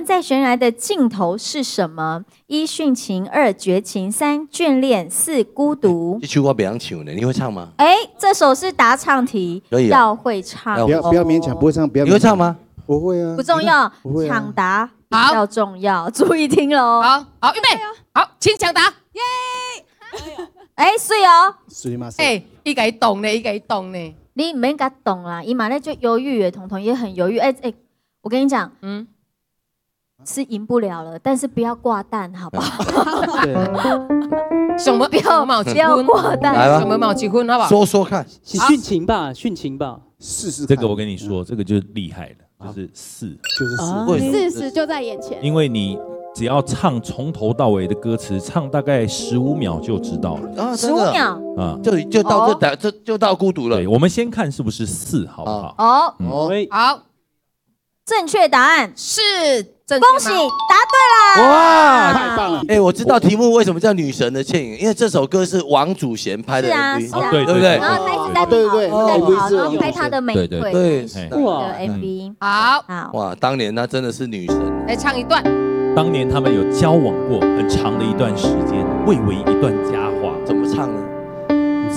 在悬崖的尽头是什么？一殉情，二绝情，三眷恋，四孤独。 这曲我不想唱的，你会唱吗？ 哎，这首是答唱题， 可以要会唱。 要不要勉强，不会唱，不要。 你会唱吗？ 我会啊， 不重要， 不会啊抢答比较重要，注意听喽。 好，预备，好，请抢答。 哎，水哦， 水嘛， 哎，伊个动呢，伊个动呢。 你没给他懂啦，伊马那就犹豫耶，彤彤也很犹豫。哎，我跟你讲，是赢不了了，但是不要挂蛋，好不好？ 什么不要不要挂蛋， 来吧， 什么冒结婚，好不好？ 说看， 殉情吧，殉情吧。 试试。 这个我跟你说，这个就是厉害了，就是4， 就是事实就在眼前。 因为你只要唱从头到尾的歌词，唱大概15秒就知道了。 啊 15秒啊， 就到孤独了。 对，我们先看是不是4，好不好？ 哦， 好， 正确答案是正确吗， 恭喜答对了！ 哇， 太棒了！ 哎，我知道题目为什么叫《女神的倩影》，因为这首歌是王祖贤拍的是啊 MV， 是啊对对不对？ 然后他一直在对对跑，在跑， 对然后拍他的美腿对的 MV。 好， 好， 哇，当年她真的是女神。 来唱一段。 当年他们有交往过很长的一段时间，蔚为一段佳话。 怎么唱呢？